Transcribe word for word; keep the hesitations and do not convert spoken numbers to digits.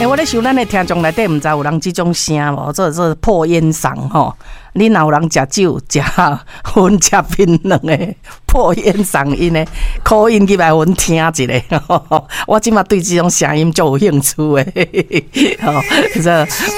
欸，我咧想咱的听众内底，毋知有人即种声无？做做破烟嗓吼。你若有人食酒、食薰、食槟榔的破烟嗓音的，可以入来阮听一下。我即马对即种声音就有兴趣的。吼，这。